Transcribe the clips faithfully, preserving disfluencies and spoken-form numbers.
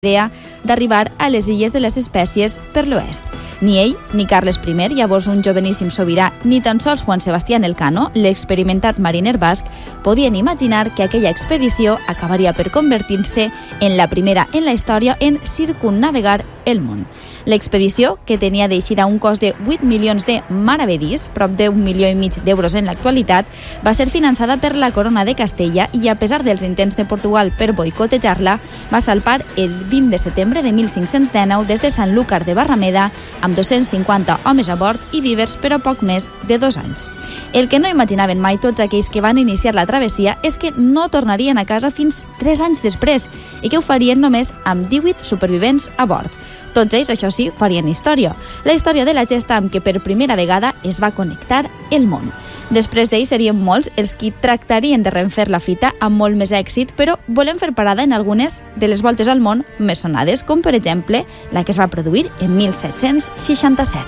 idea d'arribar a les illes de les Espècies per l'oest. Ni ell, ni Carles I, llavors un joveníssim sobirà, ni tan sols Juan Sebastián Elcano, l'experimentat mariner basc, podien imaginar que aquella expedició acabaria per convertir-se en la primera en la història en circumnavegar el món. L'expedició, que tenia d'eixida un cost de vuit milions de maravedís, prop d'un milió i mig d'euros en l'actualitat, va ser finançada per la Corona de Castella i, a pesar dels intents de Portugal per boicotejar-la, va salpar el vint de setembre de mil cinc-cents dinou des de Sanlúcar de Barrameda amb dos-cents cinquanta homes a bord i vívers per a poc més de dos anys. El que no imaginaven mai tots aquells que van iniciar la travessia és que no tornarien a casa fins tres anys després i que ho farien només amb divuit supervivents a bord. Tots ells, això sí, farien història. La història de la gesta amb què per primera vegada es va connectar el món. Després d'ells serien molts els qui tractarien de refer la fita amb molt més èxit, però volem fer parada en algunes de les voltes al món més sonades, com per exemple la que es va produir en mil set-cents seixanta-set.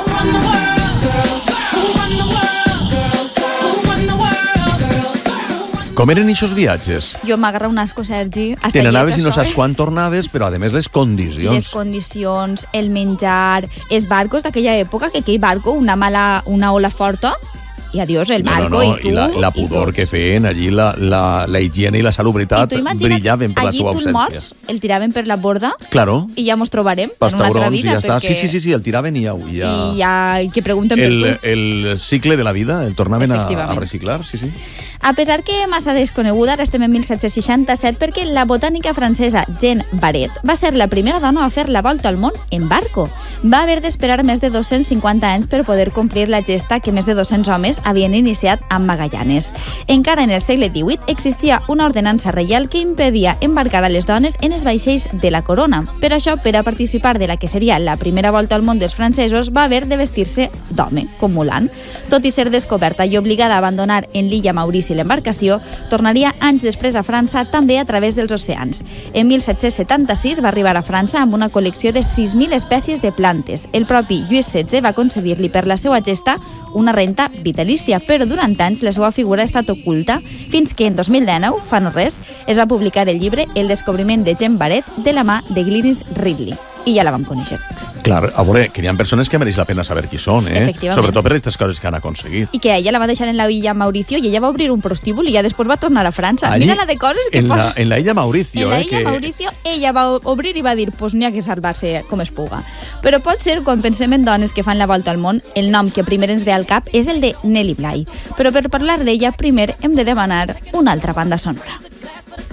Com eren aquests viatges? Jo m'agarra un asco, Sergi. Te n'anaves i no saps quan tornaves, però a més les condicions. Les condicions, el menjar, els barcos d'aquella època, que aquell barco, una mala, una ola forta, i adiós, el barco, no, no, no. i tu... I la, la pudor que feien allí, la, la, la higiene i la salubritat brillaven per la seva ausència. Allí tu morts, el tiraven per la borda, claro. I ja mos trobarem en una altra vida. Ja està. Sí, sí, sí, sí, el tiraven i ja... ja... I ja que pregunten el, per tu. El cicle de la vida, el tornaven a, a reciclar, sí, sí. A pesar que massa desconeguda, ara estem en mil set-cents seixanta-set perquè la botànica francesa Jeanne Barret va ser la primera dona a fer la volta al món en barco. Va haver d'esperar més de dos-cents cinquanta anys per poder complir la gesta que més de dos-cents homes havien iniciat amb Magallanes. Encara en el segle divuit existia una ordenança reial que impedia embarcar a les dones en els vaixells de la corona. Per això, per a participar de la que seria la primera volta al món dels francesos, va haver de vestir-se d'home, com Mulan. Tot i ser descoberta i obligada a abandonar en l'illa Maurici l'embarcació, tornaria anys després a França també a través dels oceans. En mil set-cents setanta-sis va arribar a França amb una col·lecció de sis mil espècies de plantes. El propi Lluís setze va concedir-li per la seva gesta una renta vitalícia, però durant anys la seva figura ha estat oculta fins que en dos mil dinou, fa no res, es va publicar el llibre El descobriment de Jeanne Barret de la mà de Glynis Ridley. I ja la vam conèixer. Clar, a veure, que hi ha persones que mereix la pena saber qui són, eh? Sobretot per aquestes coses que han aconseguit. I que ella la va deixar en la illa Mauricio i ella va obrir un prostíbul i ja després va tornar a França. Allí, mira la de coses que... En la, en la illa Mauricio, en la eh? illa que... Mauricio ella va obrir i va dir pues n'hi ha que salvar-se com es puga. Però pot ser, quan pensem en dones que fan la volta al món, el nom que primer ens ve al cap és el de Nelly Bly. Però per parlar d'ella, primer hem de demanar una altra banda sonora.